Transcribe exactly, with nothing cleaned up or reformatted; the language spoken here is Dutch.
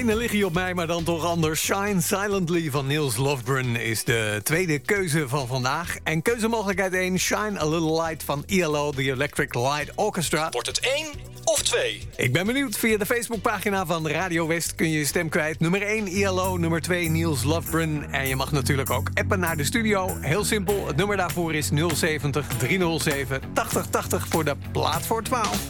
Benen liggen hier op mij, maar dan toch anders. Shine Silently van Niels Lofgren is de tweede keuze van vandaag. En keuzemogelijkheid één, Shine a Little Light van I L O, The Electric Light Orchestra. Wordt het één of twee? Ik ben benieuwd. Via de Facebookpagina van Radio West kun je je stem kwijt. Nummer één I L O, nummer twee Niels Lofgren. En je mag natuurlijk ook appen naar de studio. Heel simpel, het nummer daarvoor is nul zeventig driehonderdzeven tachtig tachtig voor de plaat voor twaalf.